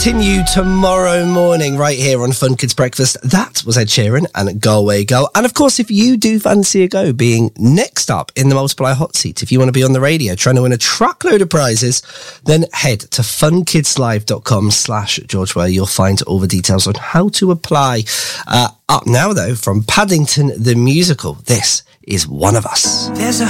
Continue tomorrow morning right here on Fun Kids Breakfast. That was Ed Sheeran and Galway Girl. And of course, if you do fancy a go being next up in the Multiply Hot Seat, if you want to be on the radio trying to win a truckload of prizes, then head to funkidslive.com/George, where you'll find all the details on how to apply. Up now, though, from Paddington the Musical, this is One of Us. There's a